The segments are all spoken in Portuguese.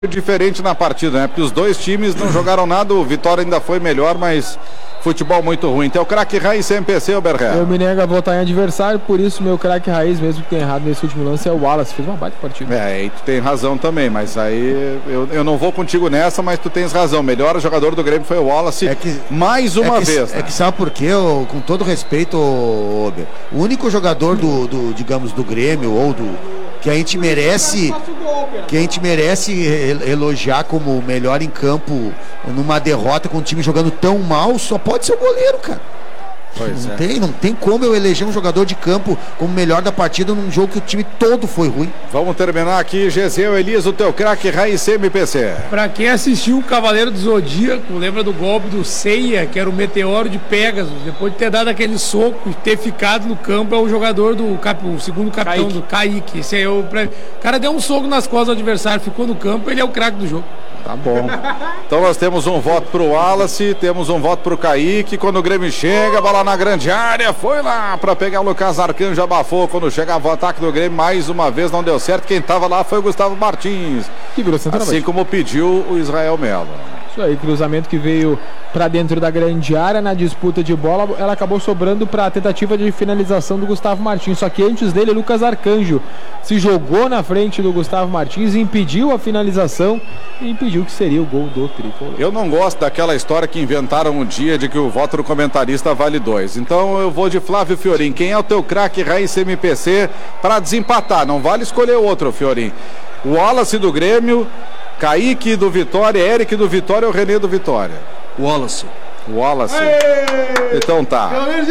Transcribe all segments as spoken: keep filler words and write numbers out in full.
diferente na partida, né? Porque os dois times não jogaram nada, o Vitória ainda foi melhor, mas futebol muito ruim. Então o craque Raiz M P C, Oberger. Eu me nego a votar em adversário, por isso meu craque Raiz, mesmo que tenha errado nesse último lance, é o Wallace. Fez uma baita partida. É, aí tu tem razão também, mas aí eu, eu não vou contigo nessa, mas tu tens razão. Melhor jogador do Grêmio foi o Wallace, é que, mais uma é que, vez. É né? que sabe por quê? Com todo respeito, Ober, o único jogador do, do, digamos, do Grêmio ou do que a gente merece que a gente merece elogiar como melhor em campo numa derrota com o time jogando tão mal, só pode ser o goleiro, cara. Pois não, é. tem, não tem como eu eleger um jogador de campo como melhor da partida num jogo que o time todo foi ruim. Vamos terminar aqui, Gesiel Elias, o teu craque Raiz M P C. Pra quem assistiu o Cavaleiro do Zodíaco, lembra do golpe do Seiya, que era o meteoro de Pegasus, depois de ter dado aquele soco e ter ficado no campo, é o jogador do cap, o segundo capitão Kaique. do Kaique. Esse aí é o, pra... o cara deu um soco nas costas do adversário, ficou no campo, ele é o craque do jogo. Tá bom. Então nós temos um voto pro Wallace, temos um voto pro Kaique. Quando o Grêmio chega, bola na grande área, foi lá pra pegar o Lucas Arcanjo, abafou. Quando chegava o ataque do Grêmio, mais uma vez não deu certo. Quem tava lá foi o Gustavo Martins, que virou centroavante, assim como pediu o Israel Melo. Isso aí, cruzamento que veio para dentro da grande área na disputa de bola, ela acabou sobrando para a tentativa de finalização do Gustavo Martins, só que antes dele, Lucas Arcanjo se jogou na frente do Gustavo Martins, impediu a finalização e impediu que seria o gol do tricolor. Eu não gosto daquela história que inventaram um dia de que o voto do comentarista vale dois, então eu vou de Flávio Fiorin. Quem é o teu craque Raiz M P C para desempatar? Não vale escolher outro, Fiorin. O Wallace do Grêmio, Kaique do Vitória, Eric do Vitória ou Renê do Vitória? Wallace. Wallace. Aê! Então tá.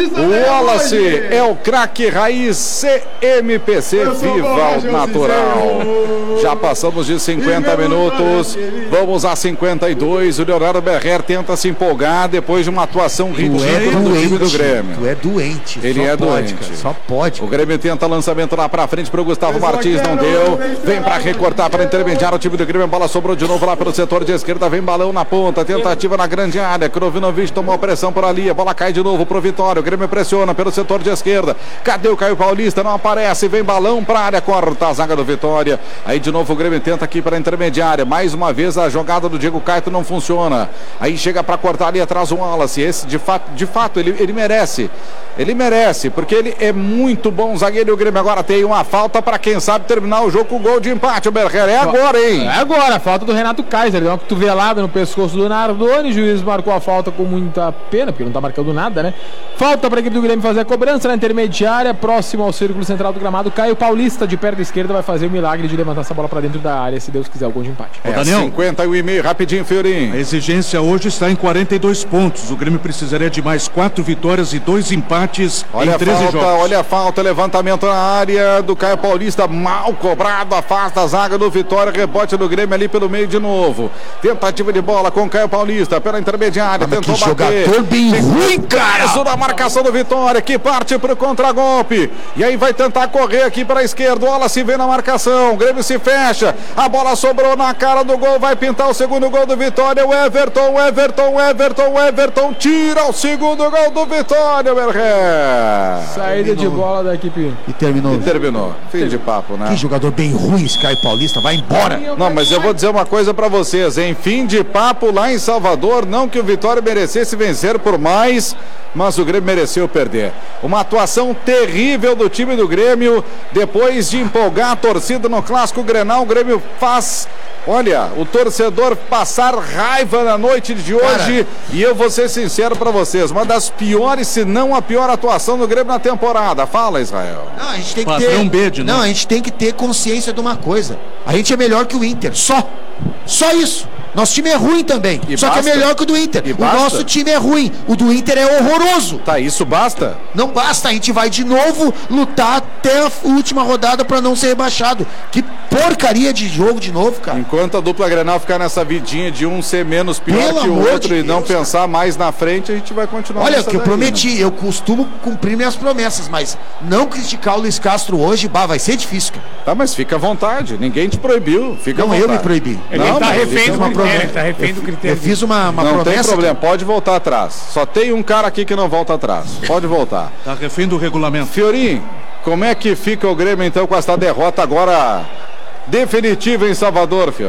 O Wallace hoje é o craque Raiz C M P C. Viva o natural. Já passamos de cinquenta minutos. Vamos a cinquenta e dois. O Leonardo Berrer tenta se empolgar depois de uma atuação ridícula do time do Grêmio. Tu é doente. Ele é pode, doente. Cara, só pode. O Grêmio tenta lançamento lá pra frente pro Gustavo Martins. Não deu. Vem pra recortar, para intermediar o time do Grêmio. A bola sobrou de novo lá pelo setor de esquerda. Vem balão na ponta. Tentativa na grande área. Krovinovic tomou a pressão por ali, a bola cai de novo pro Vitória, o Grêmio pressiona pelo setor de esquerda, cadê o Caio Paulista? Não aparece, vem balão pra área, corta a zaga do Vitória, aí de novo o Grêmio tenta aqui para a intermediária, mais uma vez a jogada do Diego Caetano não funciona, aí chega para cortar ali atrás o Wallace, esse de fato, de fato ele, ele merece, ele merece, porque ele é muito bom zagueiro e o Grêmio agora tem uma falta para quem sabe terminar o jogo com o gol de empate, o Berger, é agora, hein? É agora, a falta do Renato Kaiser, deu uma cotovelada no pescoço do Nardoni, o juiz marcou a falta com muita pena, porque não tá marcando nada, né? Falta para a equipe do Grêmio fazer a cobrança na intermediária, próximo ao círculo central do gramado. Caio Paulista, de perna esquerda, vai fazer o milagre de levantar essa bola para dentro da área, se Deus quiser, o gol de empate. É, Daniel, cinquenta e meio, rapidinho, Fiorin. A exigência hoje está em quarenta e dois pontos. O Grêmio precisaria de mais quatro vitórias e dois empates olha em treze falta, jogos. Olha a falta, levantamento na área do Caio Paulista, mal cobrado, afasta a zaga do Vitória, rebote do Grêmio ali pelo meio de novo. Tentativa de bola com Caio Paulista, pela intermediária, ah, tentou bater. Jogador bem ruim, cara! Peso da marcação do Vitória, que parte pro contragolpe. E aí vai tentar correr aqui para a esquerda. O Wallace vem na marcação. O Grêmio se fecha. A bola sobrou na cara do gol. Vai pintar o segundo gol do Vitória. O Everton, o Everton, o Everton, o Everton. Tira o segundo gol do Vitória, Berger. Saída de bola da equipe. E terminou. E terminou. Fim de papo, né? Que jogador bem ruim, Caio Paulista. Vai embora. Não, mas eu vou dizer uma coisa para vocês, hein? Fim de papo lá em Salvador. Não que o Vitória merecesse vencer por mais, mas o Grêmio mereceu perder. Uma atuação terrível do time do Grêmio, depois de empolgar a torcida no Clássico Grenal, o Grêmio faz, olha, o torcedor passar raiva na noite de hoje. Cara, e eu vou ser sincero para vocês, uma das piores, se não a pior atuação do Grêmio na temporada. Fala, Israel. Não, a gente tem que ter, um beijo, não, a gente tem que ter consciência de uma coisa. A gente é melhor que o Inter, só. Só isso. Nosso time é ruim também, e só basta? que é melhor que o do Inter. E o basta? nosso time é ruim, o do Inter é horroroso. Tá, isso basta? Não basta, a gente vai de novo lutar até a última rodada pra não ser rebaixado. Que porcaria de jogo de novo, cara. Enquanto a dupla Grenal ficar nessa vidinha de um ser menos pior Pelo que o amor outro de e não Deus, pensar cara. mais na frente, a gente vai continuar. Olha, o que eu daí, prometi, né? eu costumo cumprir minhas promessas, mas não criticar o Luiz Castro hoje, bah, vai ser difícil, cara. Tá, mas fica à vontade, ninguém te proibiu, fica Não, à eu vontade. me proibi. Ele Não, tá mas refém ele do tem uma critério, promessa. tá refém do critério. Eu fiz uma, uma não promessa. tem problema, pode voltar atrás. Só tem um cara aqui que não volta atrás. Pode voltar. Tá refém do regulamento. Fiorin, como é que fica o Grêmio então com essa derrota agora definitiva em Salvador, Fiorin?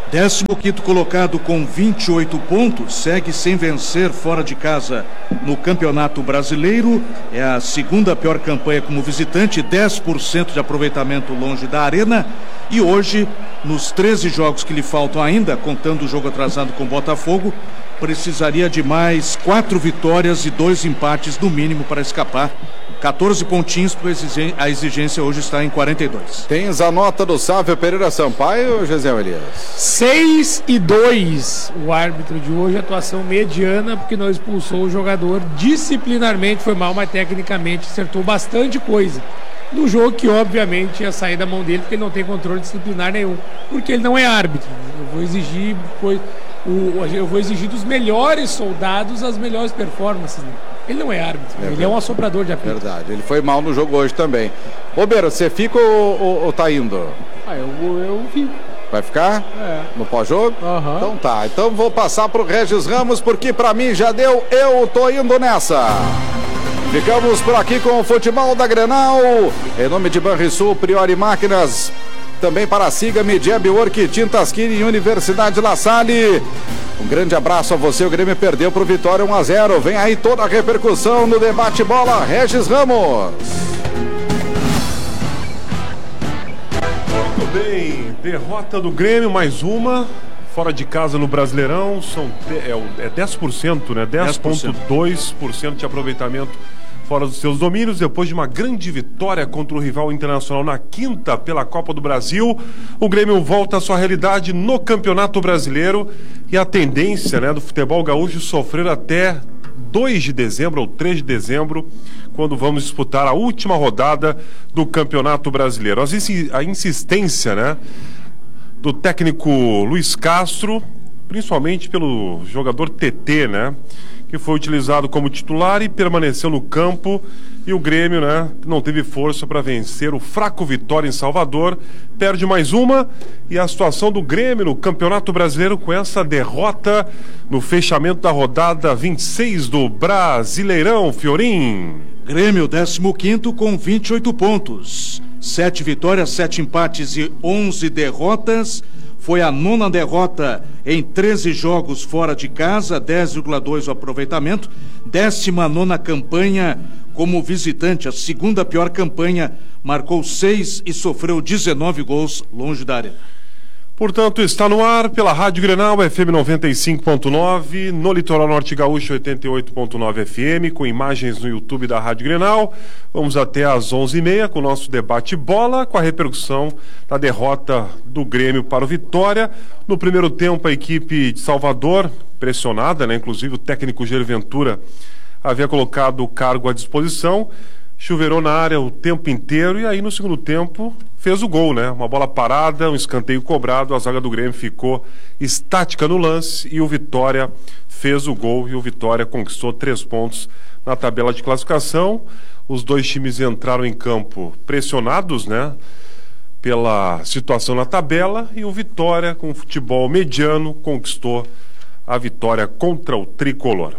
décimo quinto colocado com vinte e oito pontos, segue sem vencer fora de casa no Campeonato Brasileiro. É a segunda pior campanha como visitante, dez por cento de aproveitamento longe da arena. E hoje, nos treze jogos que lhe faltam ainda, contando o jogo atrasado com o Botafogo, precisaria de mais quatro vitórias e dois empates no mínimo para escapar. quatorze pontinhos, porque a exigência hoje está em quarenta e dois. Tens a nota do Sávio Pereira Sampaio, Gisele Elias? seis e dois o árbitro de hoje, atuação mediana, porque não expulsou o jogador. Disciplinarmente foi mal, mas tecnicamente acertou bastante coisa. No jogo que obviamente ia sair da mão dele, porque ele não tem controle disciplinar nenhum, porque ele não é árbitro. Eu vou exigir, foi, o, eu vou exigir dos melhores soldados as melhores performances. Né? Ele não é árbitro, é ele verdade. É um assoprador de apito. Verdade, ele foi mal no jogo hoje também. Ô Beira, você fica ou, ou, ou tá indo? Ah, eu, eu fico. Vai ficar? É. No pós-jogo? Uhum. Então tá, então vou passar pro Regis Ramos, porque pra mim já deu, eu tô indo nessa. Ficamos por aqui com o futebol da Grenal. Em nome de Banrisul, Priori Máquinas, também para Siga, Midjeb, Work, Tintas Kine e Universidade La Salle. Um grande abraço a você. O Grêmio perdeu para o Vitória um a zero. Vem aí toda a repercussão no debate bola. Regis Ramos. Muito bem, derrota do Grêmio, mais uma. Fora de casa no Brasileirão, são, é, é dez por cento, né? dez vírgula dois por cento de aproveitamento fora dos seus domínios, depois de uma grande vitória contra o rival Internacional na quinta pela Copa do Brasil. O Grêmio volta à sua realidade no Campeonato Brasileiro e a tendência, né, do futebol gaúcho sofrer até dois de dezembro ou três de dezembro, quando vamos disputar a última rodada do Campeonato Brasileiro. A insistência, né, do técnico Luiz Castro, principalmente pelo jogador T T, né, que foi utilizado como titular e permaneceu no campo, e o Grêmio, né, não teve força para vencer o fraco Vitória em Salvador, perde mais uma, e a situação do Grêmio no Campeonato Brasileiro com essa derrota no fechamento da rodada vinte e seis do Brasileirão, Fiorim. Grêmio, décimo quinto com vinte e oito pontos, sete vitórias, sete empates e onze derrotas. Foi a nona derrota em treze jogos fora de casa, dez vírgula dois o aproveitamento. Décima nona campanha como visitante, a segunda pior campanha, marcou seis e sofreu dezenove gols longe da área. Portanto, está no ar pela Rádio Grenal, F M noventa e cinco ponto nove, no Litoral Norte Gaúcho oitenta e oito ponto nove F M, com imagens no YouTube da Rádio Grenal. Vamos até às onze e meia com o nosso debate bola, com a repercussão da derrota do Grêmio para o Vitória. No primeiro tempo, a equipe de Salvador, pressionada, né? Inclusive o técnico Jair Ventura havia colocado o cargo à disposição, chuveirou na área o tempo inteiro, e aí no segundo tempo fez o gol, né? Uma bola parada, um escanteio cobrado, a zaga do Grêmio ficou estática no lance e o Vitória fez o gol, e o Vitória conquistou três pontos na tabela de classificação. Os dois times entraram em campo pressionados, né, pela situação na tabela, e o Vitória, com futebol mediano, conquistou a vitória contra o Tricolor.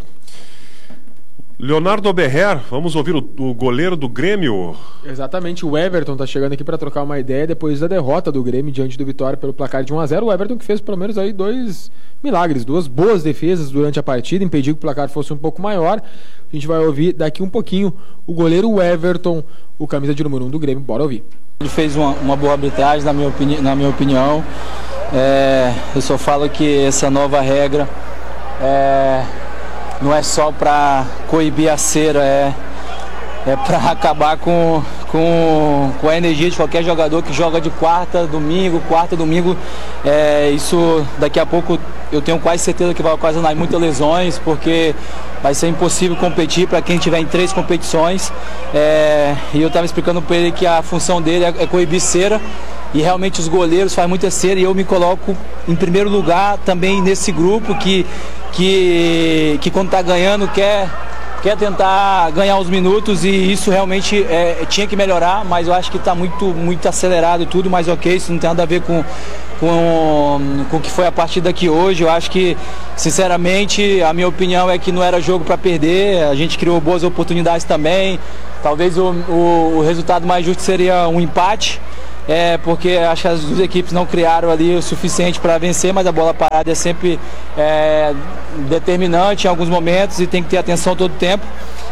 Leonardo Oberher, vamos ouvir o, o goleiro do Grêmio. Exatamente, o Everton está chegando aqui para trocar uma ideia depois da derrota do Grêmio diante do Vitória pelo placar de um a zero. O Everton que fez pelo menos aí dois milagres, duas boas defesas durante a partida, impediu que o placar fosse um pouco maior. A gente vai ouvir daqui um pouquinho o goleiro Everton, o camisa de número um do Grêmio. Bora ouvir. Ele fez uma, uma boa arbitragem, na minha, opini na minha opinião. É, eu só falo que essa nova regra é... não é só para coibir a cera, é, é para acabar com, com, com a energia de qualquer jogador que joga de quarta, domingo, quarta, domingo. É, isso daqui a pouco eu tenho quase certeza que vai ocasionar muitas lesões, porque vai ser impossível competir para quem tiver em três competições. É, e eu estava explicando para ele que a função dele é, é coibir cera. E realmente os goleiros fazem muita cera, e eu me coloco em primeiro lugar também nesse grupo que, que, que quando está ganhando quer, quer tentar ganhar os minutos, e isso realmente é, tinha que melhorar, mas eu acho que está muito, muito acelerado e tudo, mas ok, isso não tem nada a ver com, com, com o que foi a partida aqui hoje. Eu acho que, sinceramente, a minha opinião é que não era jogo para perder, a gente criou boas oportunidades também, talvez o, o, o resultado mais justo seria um empate. é, porque acho que as duas equipes não criaram ali o suficiente para vencer, mas a bola parada é sempre é, determinante em alguns momentos e tem que ter atenção todo o tempo.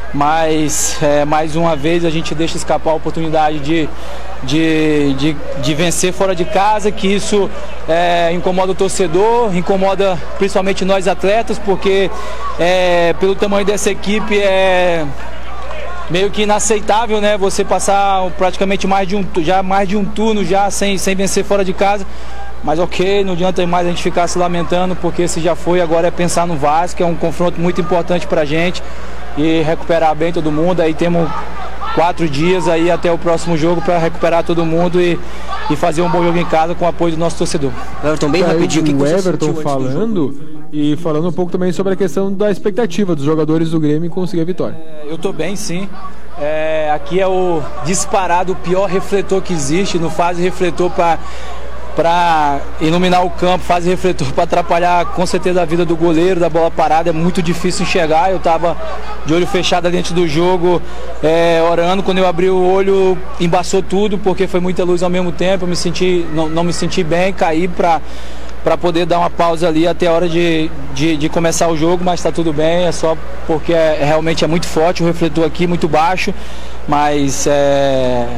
Mas é, mais uma vez a gente deixa escapar a oportunidade de, de, de, de vencer fora de casa, que isso é, incomoda o torcedor, incomoda principalmente nós atletas, porque é, pelo tamanho dessa equipe é meio que inaceitável, né? Você passar praticamente mais de um, já mais de um turno já sem, sem vencer fora de casa. Mas ok, não adianta mais a gente ficar se lamentando, porque se já foi, agora é pensar no Vasco, é um confronto muito importante pra gente e recuperar bem todo mundo. Aí temos quatro dias aí até o próximo jogo para recuperar todo mundo e, e fazer um bom jogo em casa com o apoio do nosso torcedor. Everton, bem rapidinho, o que, que o Everton falando e falando um pouco também sobre a questão da expectativa dos jogadores do Grêmio em conseguir a vitória. É, eu tô bem, sim. É, aqui é o disparado o pior refletor que existe, não faz refletor para para iluminar o campo, faz refletor para atrapalhar com certeza a vida do goleiro, da bola parada, é muito difícil enxergar. Eu estava de olho fechado dentro do jogo, é, orando, quando eu abri o olho embaçou tudo, porque foi muita luz ao mesmo tempo, eu me senti, não, não me senti bem, caí para para poder dar uma pausa ali até a hora de, de, de começar o jogo, mas está tudo bem, é só porque é, realmente é muito forte o refletor aqui, muito baixo, mas é,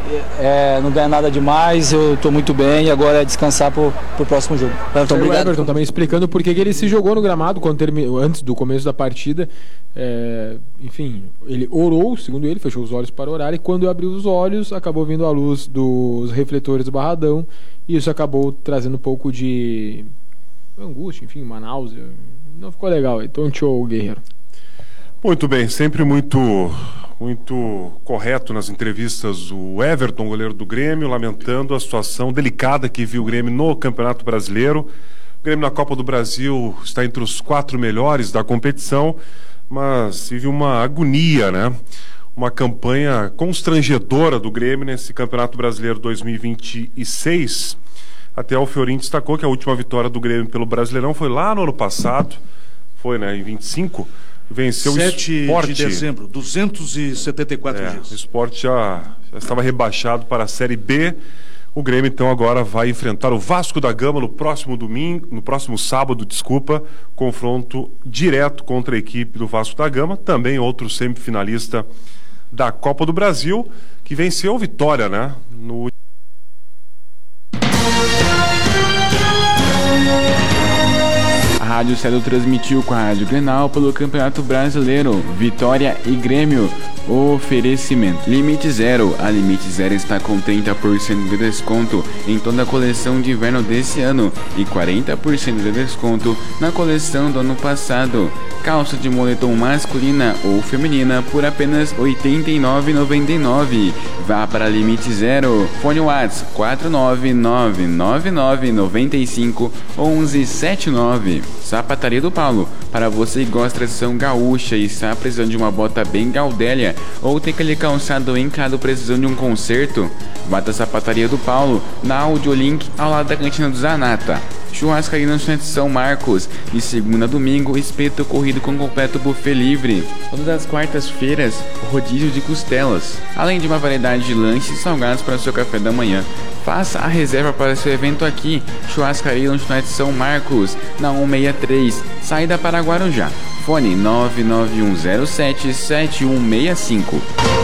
é, não ganha nada demais, eu estou muito bem e agora é descansar para o próximo jogo. Então, obrigado. O Everton também explicando por que ele se jogou no gramado quando termi... antes do começo da partida. É... Enfim, ele orou, segundo ele, fechou os olhos para orar, e quando abriu os olhos acabou vindo a luz dos refletores do Barradão, e isso acabou trazendo um pouco de angústia, enfim, uma náusea. Não ficou legal. Então, tchau, guerreiro. Muito bem, sempre muito muito correto nas entrevistas o Everton, goleiro do Grêmio, lamentando a situação delicada que viu o Grêmio no Campeonato Brasileiro. O Grêmio na Copa do Brasil está entre os quatro melhores da competição, mas vive uma agonia, né? Uma campanha constrangedora do Grêmio nesse Campeonato Brasileiro dois mil e vinte e seis. Até o Fiorin destacou que a última vitória do Grêmio pelo Brasileirão foi lá no ano passado, foi, né, em vinte e cinco. Venceu o Sport de dezembro, duzentos e setenta e quatro é, dias. O Sport já, já estava rebaixado para a Série B. O Grêmio então agora vai enfrentar o Vasco da Gama no próximo domingo, no próximo sábado, desculpa, confronto direto contra a equipe do Vasco da Gama, também outro semifinalista da Copa do Brasil, que venceu o Vitória, né? No A Rádio Cedro transmitiu com a Rádio Grenal pelo Campeonato Brasileiro, Vitória e Grêmio. Oferecimento Limite Zero. A Limite Zero está com trinta por cento de desconto em toda a coleção de inverno desse ano e quarenta por cento de desconto na coleção do ano passado. Calça de moletom masculina ou feminina por apenas oitenta e nove reais e noventa e nove centavos. Vá para Limite Zero. Fone WhatsApp quatro nove nove nove nove nove cinco um um sete nove. Sapataria do Paulo. Para você que gosta de tradição gaúcha e está precisando de uma bota bem gaudélia ou tem aquele calçado encado precisando de um concerto, vá da Sapataria do Paulo, na Audiolink, ao lado da Cantina do Zanata. Churrascaria no Centro São Marcos, de segunda a domingo, espeto corrido com completo buffet livre. Todas as quartas-feiras, rodízio de costelas, além de uma variedade de lanches e salgados para o seu café da manhã. Faça a reserva para seu evento aqui, Churrascaria no Centro São Marcos, na cento e sessenta e três, saída para Guarujá. Fone nove nove um zero sete sete um seis cinco.